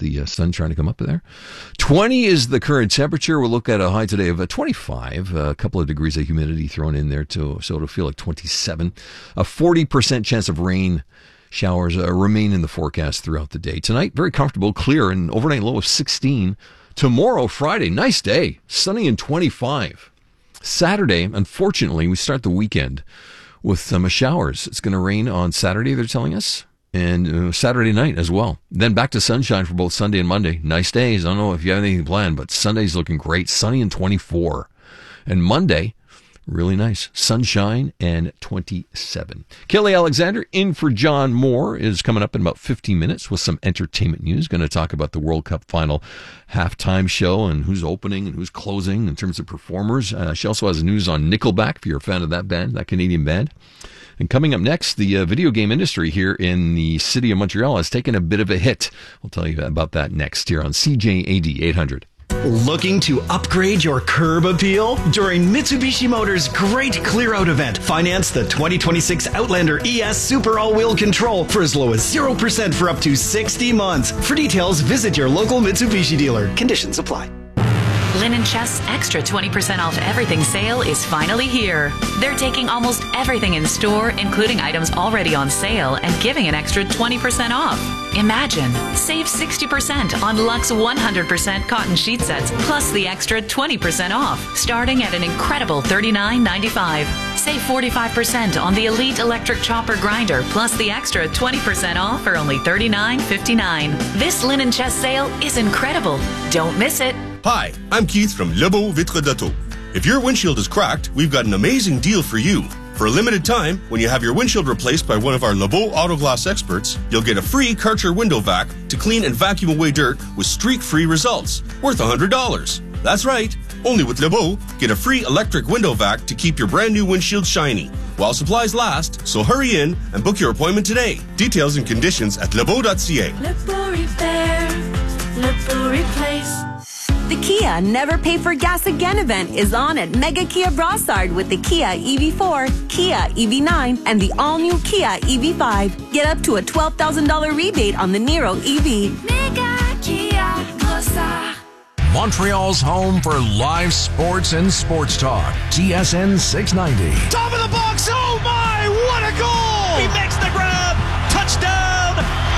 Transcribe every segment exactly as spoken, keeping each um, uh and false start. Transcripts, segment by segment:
the uh, sun trying to come up there. twenty is the current temperature. We'll look at a high today of uh, twenty-five, uh, a couple of degrees of humidity thrown in there too, so it'll feel like twenty-seven. A forty percent chance of rain showers uh, remain in the forecast throughout the day. Tonight, very comfortable, clear, and overnight low of sixteen. Tomorrow, Friday, nice day, sunny and twenty-five. Saturday, unfortunately, we start the weekend with some showers. It's going to rain on Saturday, they're telling us, and uh, Saturday night as well. Then back to sunshine for both Sunday and Monday. Nice days. I don't know if you have anything planned, but Sunday's looking great, sunny and twenty-four. And Monday, really nice, sunshine and twenty-seven. Kelly Alexander in for John Moore is coming up in about fifteen minutes with some entertainment news. Going to talk about the World Cup final halftime show and who's opening and who's closing in terms of performers. Uh, she also has news on Nickelback, if you're a fan of that band, that Canadian band. And coming up next, the uh, video game industry here in the city of Montreal has taken a bit of a hit. We'll tell you about that next here on C J A D eight hundred. Looking to upgrade your curb appeal? During Mitsubishi Motors' great Clear Out event, finance the twenty twenty-six Outlander E S Super All-Wheel Control for as low as zero percent for up to sixty months. For details, visit your local Mitsubishi dealer. Conditions apply. Linen Chest's extra twenty percent off everything sale is finally here. They're taking almost everything in store, including items already on sale, and giving an extra twenty percent off. Imagine, save sixty percent on Luxe one hundred percent cotton sheet sets, plus the extra twenty percent off, starting at an incredible thirty-nine ninety-five. Save forty-five percent on the Elite Electric Chopper Grinder, plus the extra twenty percent off for only thirty-nine fifty-nine. This Linen Chest sale is incredible. Don't miss it. Hi, I'm Keith from Lebeau Vitre d'Auto. If your windshield is cracked, we've got an amazing deal for you. For a limited time, when you have your windshield replaced by one of our Lebeau Auto Glass experts, you'll get a free Karcher window vac to clean and vacuum away dirt with streak-free results, worth one hundred dollars. That's right. Only with Lebeau, get a free electric window vac to keep your brand new windshield shiny while supplies last, so hurry in and book your appointment today. Details and conditions at lebeau dot c a. Lebeau Repair, Lebeau Replace. The Kia Never Pay for Gas Again event is on at Mega Kia Brossard with the Kia E V four, Kia E V nine, and the all-new Kia E V five. Get up to a twelve thousand dollars rebate on the Niro E V. Mega Kia Brossard. Montreal's home for live sports and sports talk. T S N six ninety. Top of the box. Oh my, what a goal! He makes the grab. Touchdown,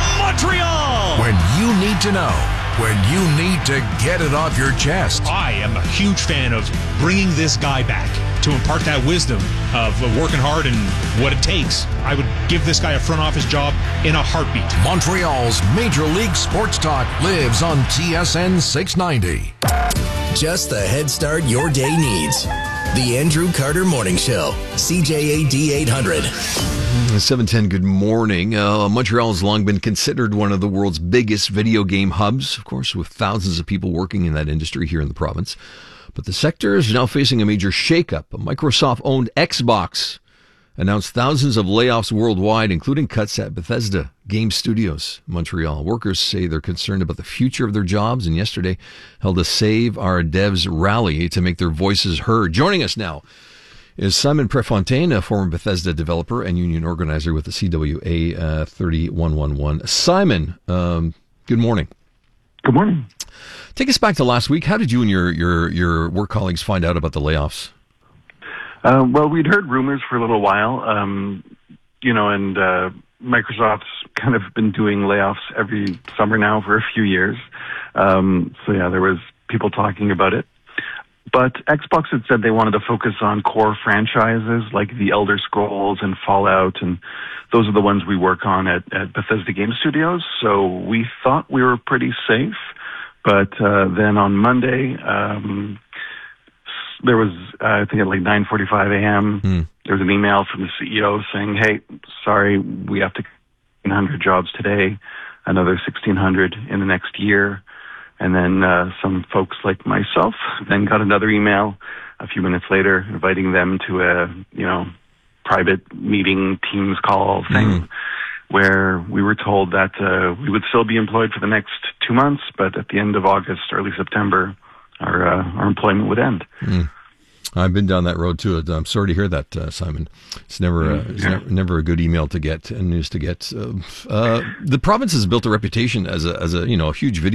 Montreal. When you need to know. When you need to get it off your chest. I am a huge fan of bringing this guy back to impart that wisdom of working hard and what it takes. I would give this guy a front office job in a heartbeat. Montreal's Major League Sports Talk lives on T S N six ninety. Just the head start your day needs. The Andrew Carter Morning Show. C J A D eight hundred. seven ten, good morning. Uh, Montreal has long been considered one of the world's biggest video game hubs, of course, with thousands of people working in that industry here in the province. But the sector is now facing a major shakeup. A Microsoft-owned Xbox announced thousands of layoffs worldwide, including cuts at Bethesda Game Studios, Montreal. Workers say they're concerned about the future of their jobs, and yesterday held a Save Our Devs rally to make their voices heard. Joining us now is Simon Prefontaine, a former Bethesda developer and union organizer with the C W A uh, thirty-one eleven. Simon, um, good morning. Good morning. Take us back to last week. How did you and your, your, your work colleagues find out about the layoffs? Uh, well, we'd heard rumors for a little while, um, you know, and uh, Microsoft's kind of been doing layoffs every summer now for a few years. Um, so, yeah, there was people talking about it. But Xbox had said they wanted to focus on core franchises like The Elder Scrolls and Fallout, and those are the ones we work on at, at Bethesda Game Studios. So we thought we were pretty safe. But uh, then on Monday, um, there was, uh, I think at like nine forty-five a.m., mm. there was an email from the C E O saying, hey, sorry, we have to cut sixteen hundred jobs today, another sixteen hundred in the next year. And then uh, some folks like myself then got another email a few minutes later inviting them to a, you know, private meeting, Teams call thing, mm. where we were told that uh, we would still be employed for the next two months, but at the end of August, early September, our uh, our employment would end. Mm. I've been down that road too. I'm sorry to hear that, uh, Simon. It's never, uh, it's yeah. never, never a good email to get and news to get. Uh, uh, the province has built a reputation as a, as a, you know, a huge video